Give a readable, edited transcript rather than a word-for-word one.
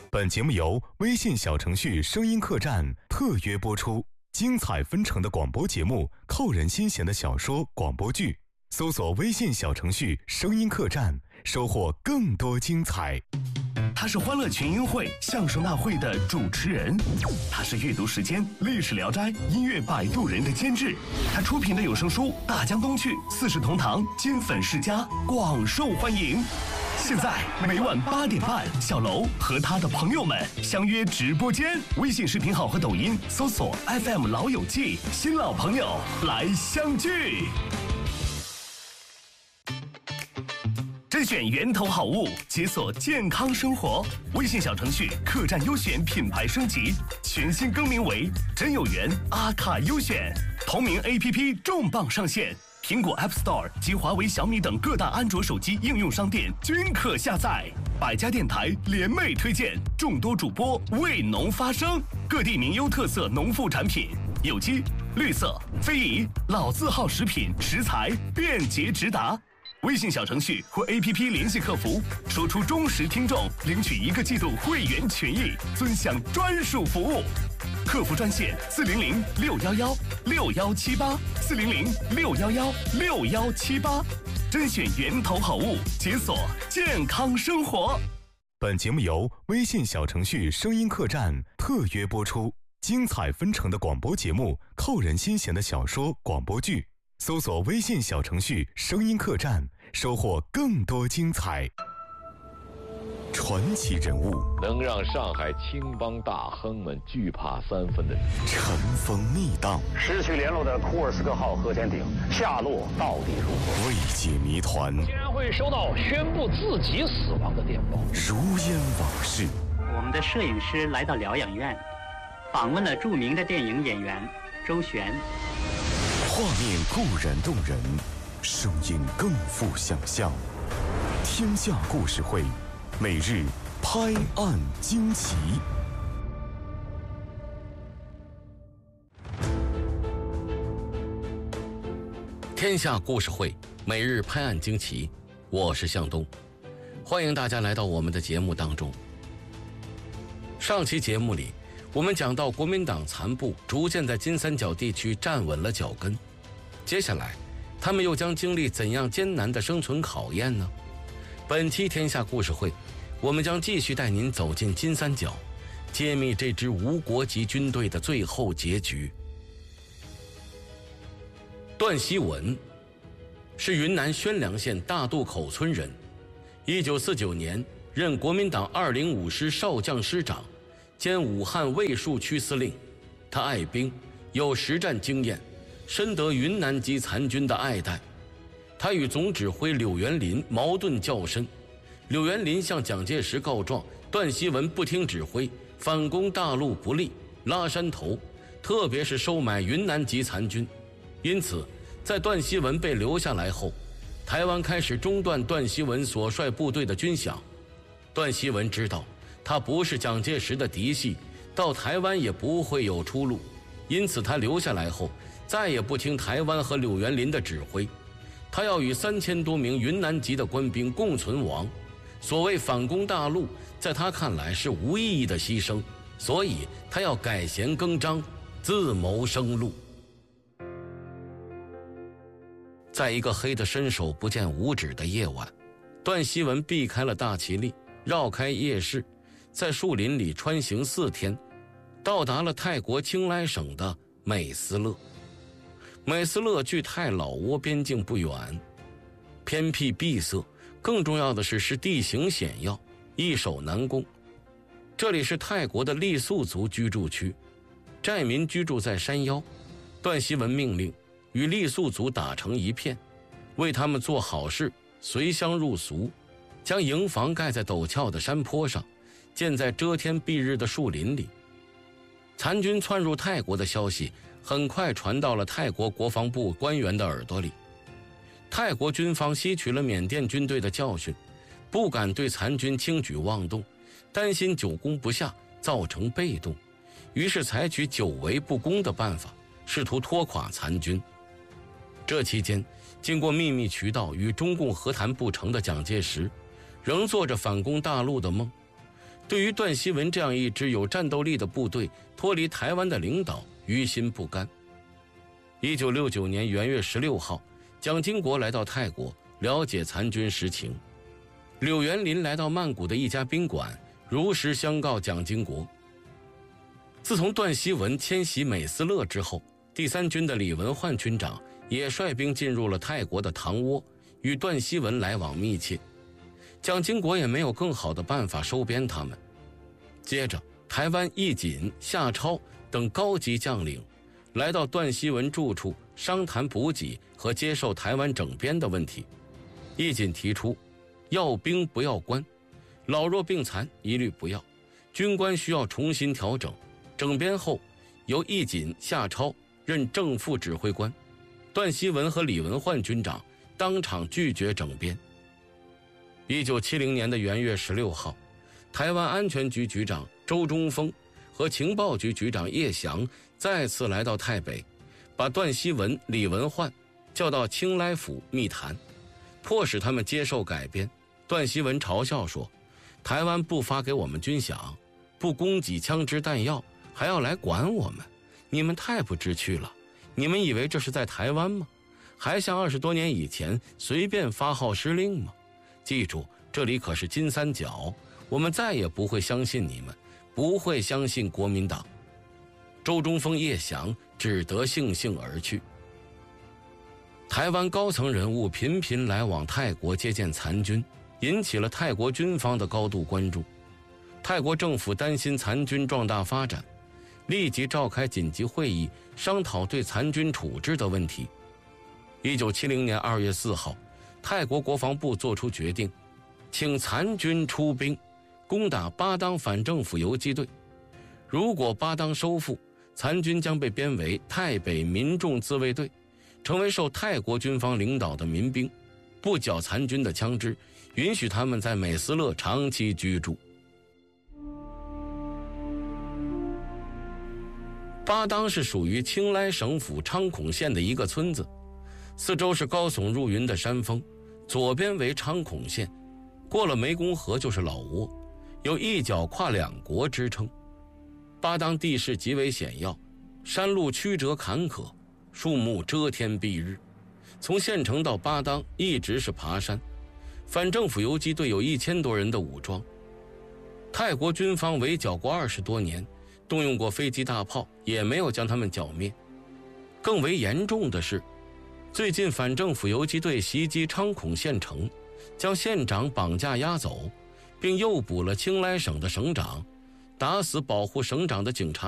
本节目由微信小程序声音客栈特约播出，精彩纷呈的广播节目，扣人心弦的小说广播剧，搜索微信小程序声音客栈，收获更多精彩。 他是欢乐群英会相声大会的主持人，他是阅读时间历史聊斋音乐摆渡人的监制，他出品的有声书《大江东去》《四世同堂》金粉世家广受欢迎。现在每晚8点半，小楼和他的朋友们相约直播间，微信视频号和抖音搜索 FM 老友记，新老朋友来相聚。甄选源头好物，解锁健康生活。微信小程序客栈优选品牌升级，全新更名为真有缘阿卡优选。同名 APP 重磅上线，苹果 App Store 及华为、小米等各大安卓手机应用商店均可下载。百家电台联袂推荐，众多主播为农发声，各地名优特色农副产品，有机、绿色、非遗、老字号食品食材便捷直达。微信小程序或 APP 联系客服，说出忠实听众，领取1个季度会员权益，尊享专属服务。客服专线400-611-6178，400-611-6178，甄选源头好物，解锁健康生活。 本节目由微信小程序声音客栈特约播出，精彩纷呈的广播节目，扣人心弦的小说广播剧，搜索微信小程序声音客栈，收获更多精彩。传奇人物， 能让上海青帮大亨们惧怕3分的人， 尘封密档， 失去联络的库尔斯克号核潜艇下落到底如何？ 未解谜团， 竟然会收到宣布自己死亡的电报， 如烟往事。 我们的摄影师来到疗养院，访问了著名的电影演员周璇。 画面固然动人，声音更富想象。天下故事会，每日拍案惊奇。 天下故事会，每日拍案惊奇，我是向东，欢迎大家来到我们的节目当中。上期节目里，我们讲到国民党残部逐渐在金三角地区站稳了脚跟，接下来他们又将经历怎样艰难的生存考验呢？本期天下故事会，我们将继续带您走进金三角，揭秘这支无国籍军队的最后结局。段希文是云南宣良县大渡口村人，1949年任国民党205师少将师长兼武汉卫戍区司令。他爱兵，有实战经验，深得云南籍残军的爱戴。他与总指挥柳元林矛盾较深，柳元林向蒋介石告状，段希文不听指挥，反攻大陆不利，拉山头，特别是收买云南籍残军。因此在段希文被留下来后，台湾开始中断段希文所率部队的军饷。段希文知道他不是蒋介石的嫡系，到台湾也不会有出路，因此他留下来后再也不听台湾和柳元林的指挥，他要与3000多名云南籍的官兵共存亡。所谓反攻大陆，在他看来是无意义的牺牲，所以他要改弦更张，自谋生路。在一个黑得伸手不见五指的夜晚，段希文避开了大其力，绕开夜市，在树林里穿行4天，到达了泰国清莱省的美斯乐。美斯乐距泰老挝边境不远，偏僻闭塞，更重要的是地形险要，易守难攻。这里是泰国的傈僳族居住区，寨民居住在山腰。段希文命令与傈僳族打成一片，为他们做好事，随乡入俗，将营房盖在陡峭的山坡上，建在遮天蔽日的树林里。残军窜入泰国的消息很快传到了泰国国防部官员的耳朵里。泰国军方吸取了缅甸军队的教训，不敢对残军轻举妄动，担心久攻不下，造成被动，于是采取久围不攻的办法，试图拖垮残军。这期间，经过秘密渠道与中共和谈不成的蒋介石，仍做着反攻大陆的梦。 对于段希文这样一支有战斗力的部队脱离台湾的领导于心不甘。1969年元月16号，蒋经国来到泰国了解残军实情。柳元林来到曼谷的一家宾馆，如实相告蒋经国。自从段希文迁徙美斯乐之后，第3军的李文焕军长也率兵进入了泰国的唐窝，与段希文来往密切。蒋经国也没有更好的办法收编他们。接着，台湾义锦、夏超等高级将领来到段希文住处商谈补给和接受台湾整编的问题。义锦提出要兵不要官，老弱病残一律不要，军官需要重新调整，整编后由义锦、夏超任正副指挥官。段希文和李文焕军长当场拒绝整编。1970年的元月16号，台湾安全局局长周中峰和情报局局长叶翔再次来到台北，把段希文、李文焕叫到清莱府密谈，迫使他们接受改编。段希文嘲笑说，台湾不发给我们军饷，不供给枪支弹药，还要来管我们，你们太不知趣了，你们以为这是在台湾吗？还像20多年以前随便发号施令吗？记住，这里可是金三角，我们再也不会相信你们，不会相信国民党。周中峰、叶翔只得悻悻而去。台湾高层人物频频来往泰国接见残军，引起了泰国军方的高度关注。泰国政府担心残军壮大发展，立即召开紧急会议，商讨对残军处置的问题。1970年2月4号，泰国国防部作出决定，请残军出兵攻打巴当反政府游击队。如果巴当收复，残军将被编为泰北民众自卫队，成为受泰国军方领导的民兵，不缴残军的枪支，允许他们在美斯乐长期居住。巴当是属于清莱省府昌孔县的一个村子，四周是高耸入云的山峰，左边为昌孔县，过了湄公河就是老挝，有一脚跨两国之称。巴当地势极为险要，山路曲折坎坷，树木遮天蔽日，从县城到巴当一直是爬山。反政府游击队有1000多人的武装，泰国军方围剿过20多年，动用过飞机大炮，也没有将他们剿灭。更为严重的是，最近反政府游击队袭击昌孔县城，将县长绑架押走，并诱捕了清莱省的省长，打死保护省长的警察